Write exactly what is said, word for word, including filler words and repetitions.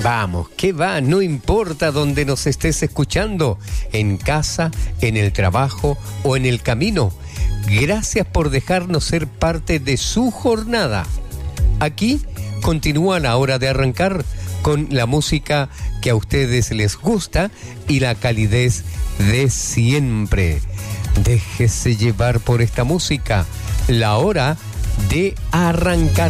Vamos, ¿qué va? No importa dónde nos estés escuchando, en casa, en el trabajo o en el camino. Gracias por dejarnos ser parte de su jornada. Aquí continúa la hora de arrancar con la música que a ustedes les gusta y la calidez de siempre. Déjese llevar por esta música. La hora de arrancar.